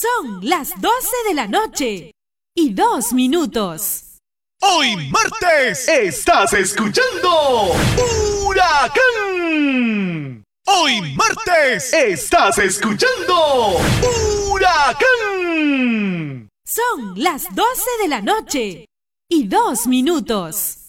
Son las 12 de la noche y 2 minutos. Hoy martes estás escuchando Huracán. Hoy martes estás escuchando Huracán. Son las 12 de la noche y 2 minutos.